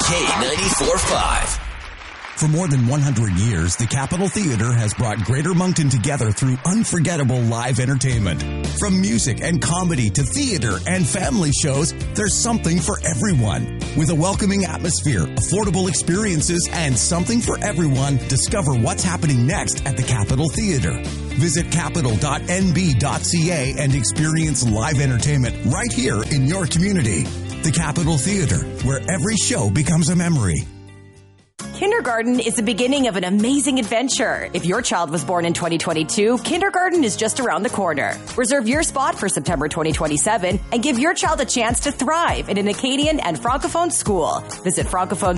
K94.5. For more than 100 years, the Capitol Theatre has brought Greater Moncton together through unforgettable live entertainment. From music and comedy to theater and family shows, there's something for everyone. With a welcoming atmosphere, affordable experiences, and something for everyone, discover what's happening next at the Capitol Theatre. Visit capital.nb.ca and experience live entertainment right here in your community. The Capitol Theatre, where every show becomes a memory. Kindergarten is the beginning of an amazing adventure. If your child was born in 2022, kindergarten is just around the corner. Reserve your spot for September 2027 and give your child a chance to thrive in an Acadian and Francophone school. Visit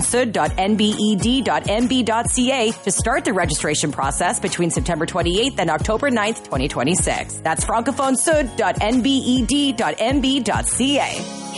francophonesud.nbed.mb.ca to start the registration process between September 28th and October 9th, 2026. That's francophonesud.nbed.mb.ca.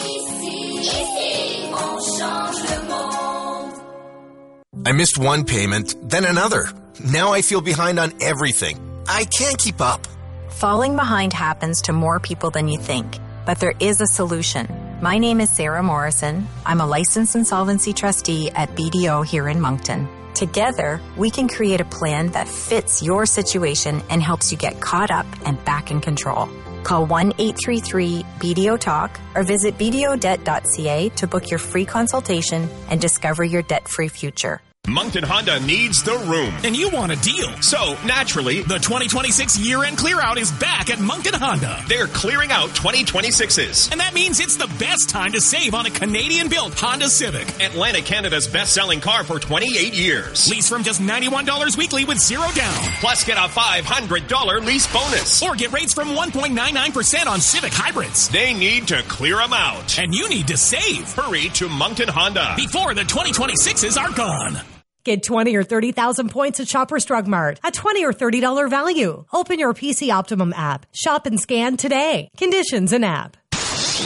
Ici, on change le monde. I missed one payment, then another. Now I feel behind on everything. I can't keep up. Falling behind happens to more people than you think, but there is a solution. My name is Sarah Morrison. I'm a licensed insolvency trustee at BDO here in Moncton. Together, we can create a plan that fits your situation and helps you get caught up and back in control. Call 1-833-BDO-TALK or visit bdodebt.ca to book your free consultation and discover your debt-free future. Moncton Honda needs the room. And you want a deal. So, naturally, the 2026 year-end clear-out is back at Moncton Honda. They're clearing out 2026s. And that means it's the best time to save on a Canadian-built Honda Civic. Atlantic Canada's best-selling car for 28 years. Lease from just $91 weekly with zero down. Plus, get a $500 lease bonus. Or get rates from 1.99% on Civic hybrids. They need to clear them out. And you need to save. Hurry to Moncton Honda before the 2026s are gone. Get 20 or 30,000 points at Shoppers Drug Mart. A $20 or $30 value. Open your PC Optimum app. Shop and scan today. Conditions and app.